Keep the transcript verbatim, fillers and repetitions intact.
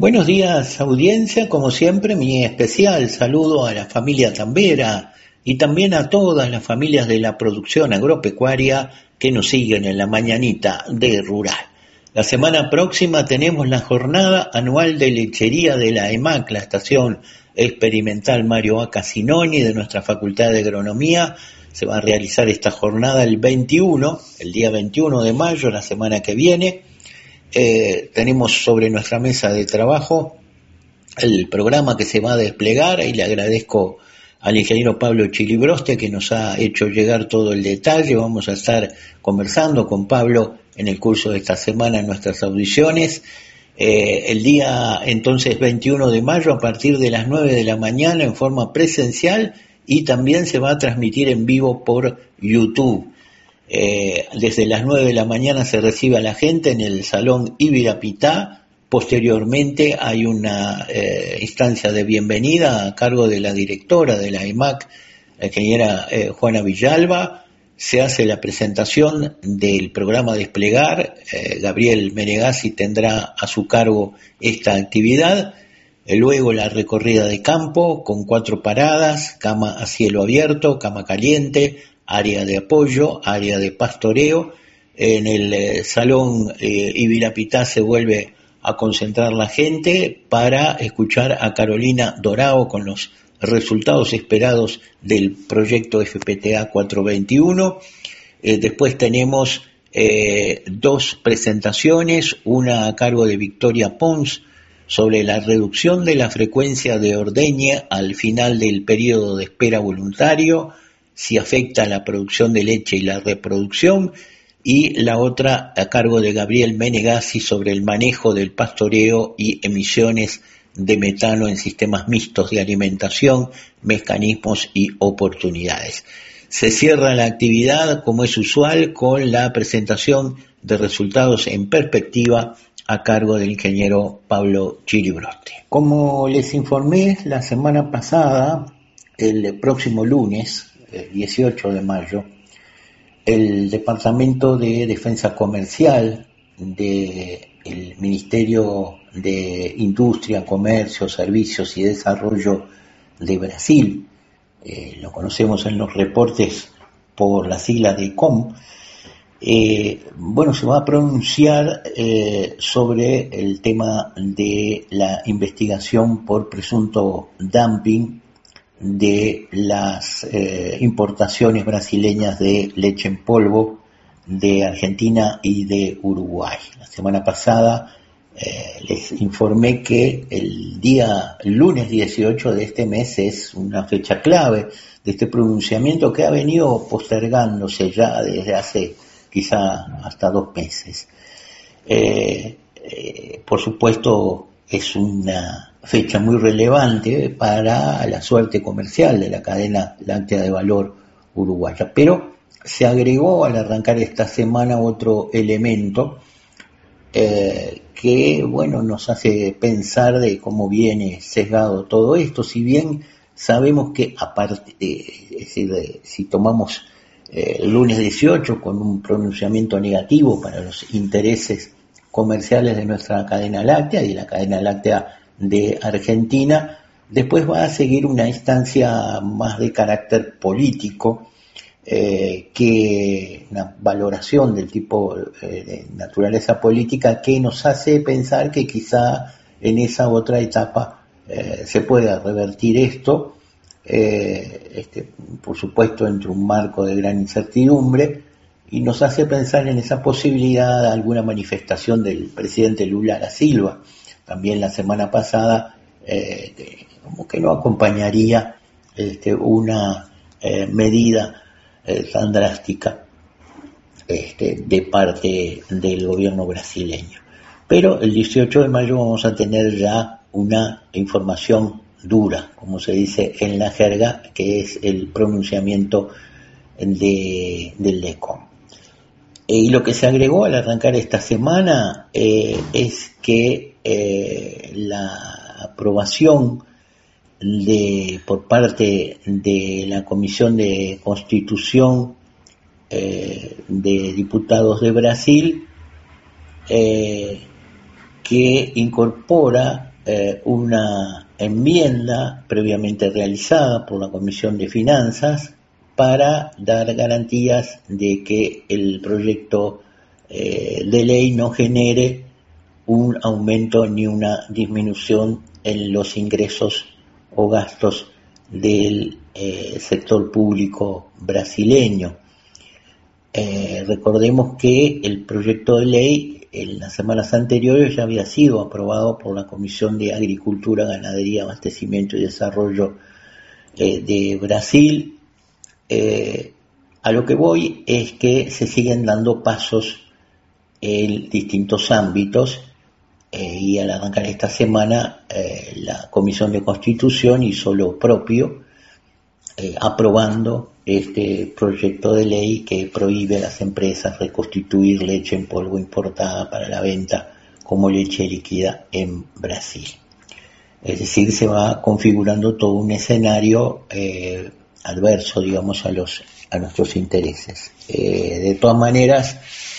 Buenos días, audiencia. Como siempre, mi especial saludo a la familia Tambera y también a todas las familias de la producción agropecuaria que nos siguen en la mañanita de Rural. La semana próxima tenemos la jornada anual de lechería de la E M A C, la Estación Experimental Mario A. Casinoni de nuestra Facultad de Agronomía. Se va a realizar esta jornada el veintiuno, el día veintiuno de mayo, la semana que viene. Eh, tenemos sobre nuestra mesa de trabajo el programa que se va a desplegar y le agradezco al ingeniero Pablo Chilibroste que nos ha hecho llegar todo el detalle. Vamos a estar conversando con Pablo en el curso de esta semana en nuestras audiciones. Eh, el día entonces veintiuno de mayo a partir de las nueve de la mañana en forma presencial y también se va a transmitir en vivo por YouTube. Eh, desde las nueve de la mañana se recibe a la gente en el Salón Ibirapitá. Posteriormente hay una eh, instancia de bienvenida a cargo de la directora de la E M A C, la ingeniera eh, Juana Villalba. Se hace la presentación del programa Desplegar. eh, Gabriel Menegazzi tendrá a su cargo esta actividad. Eh, luego la recorrida de campo con cuatro paradas: cama a cielo abierto, cama caliente, área de apoyo, área de pastoreo. En el eh, Salón eh, Ibirapitá se vuelve a concentrar la gente para escuchar a Carolina Dorao con los resultados esperados del proyecto F P T A cuatrocientos veintiuno. Eh, después tenemos eh, dos presentaciones, una a cargo de Victoria Pons sobre la reducción de la frecuencia de ordeñe al final del periodo de espera voluntario, si afecta a la producción de leche y la reproducción, y la otra a cargo de Gabriel Menegazzi sobre el manejo del pastoreo y emisiones de metano en sistemas mixtos de alimentación, mecanismos y oportunidades. Se cierra la actividad, como es usual, con la presentación de resultados en perspectiva a cargo del ingeniero Pablo Chilibroste. Como les informé la semana pasada, el próximo lunes, el dieciocho de mayo, el Departamento de Defensa Comercial del Ministerio de Industria, Comercio, Servicios y Desarrollo de Brasil, eh, lo conocemos en los reportes por la sigla de C O M, eh, bueno, se va a pronunciar eh, sobre el tema de la investigación por presunto dumping de las eh, importaciones brasileñas de leche en polvo de Argentina y de Uruguay. La semana pasada eh, les informé que el día el lunes dieciocho de este mes es una fecha clave de este pronunciamiento que ha venido postergándose ya desde hace quizá hasta dos meses. Eh, eh, por supuesto, es una fecha muy relevante para la suerte comercial de la cadena láctea de valor uruguaya. Pero se agregó al arrancar esta semana otro elemento eh, que, bueno, nos hace pensar de cómo viene sesgado todo esto. Si bien sabemos que, aparte, eh, es decir, eh, si tomamos eh, el lunes dieciocho con un pronunciamiento negativo para los intereses comerciales de nuestra cadena láctea y de la cadena láctea de Argentina, después va a seguir una instancia más de carácter político, eh, que una valoración del tipo eh, de naturaleza política que nos hace pensar que quizá en esa otra etapa eh, se pueda revertir esto, eh, este, por supuesto entre un marco de gran incertidumbre, y nos hace pensar en esa posibilidad de alguna manifestación del presidente Lula da Silva. También la semana pasada, eh, que, como que no acompañaría este, una eh, medida eh, tan drástica este, de parte del gobierno brasileño. Pero el dieciocho de mayo vamos a tener ya una información dura, como se dice en la jerga, que es el pronunciamiento de, del D E C O M. Y lo que se agregó al arrancar esta semana eh, es que eh, la aprobación de por parte de la Comisión de Constitución eh, de Diputados de Brasil, eh, que incorpora eh, una enmienda previamente realizada por la Comisión de Finanzas para dar garantías de que el proyecto eh, de ley no genere un aumento ni una disminución en los ingresos o gastos del eh, sector público brasileño. Eh, recordemos que el proyecto de ley en las semanas anteriores ya había sido aprobado por la Comisión de Agricultura, Ganadería, Abastecimiento y Desarrollo eh, de Brasil. Eh, a lo que voy es que se siguen dando pasos en distintos ámbitos eh, y al arrancar esta semana eh, la Comisión de Constitución hizo lo propio, eh, aprobando este proyecto de ley que prohíbe a las empresas reconstituir leche en polvo importada para la venta como leche líquida en Brasil. Es decir, se va configurando todo un escenario eh, adverso, digamos, a los a nuestros intereses. Eh, de todas maneras,